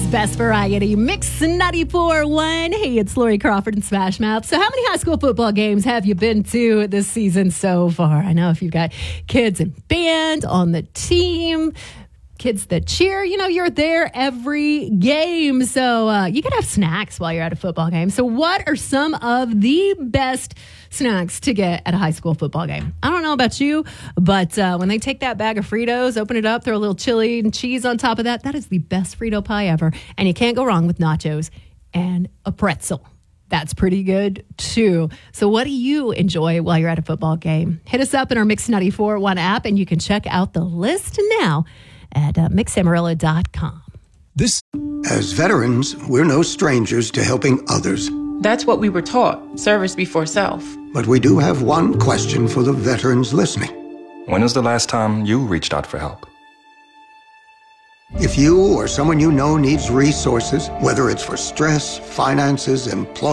best variety. Mix 94.1. Hey, it's Lori Crawford and Smash Mouth. So how many high school football games have you been to this season so far? I know if you've got kids in band, on the team, kids that cheer, you're there every game. So you can have snacks while you're at a football game. So what are some of the best snacks to get at a high school football game? I don't know about you, but when they take that bag of Fritos, open it up, throw a little chili and cheese on top of that, that is the best Frito pie ever. And you can't go wrong with nachos and a pretzel. That's pretty good, too. So what do you enjoy while you're at a football game? Hit us up in our Mix 94.1 app, and you can check out the list now at mixamarillo.com. As veterans, we're no strangers to helping others. That's what we were taught, service before self. But we do have one question for the veterans listening. When was the last time you reached out for help? If you or someone you know needs resources, whether it's for stress, finances, employment,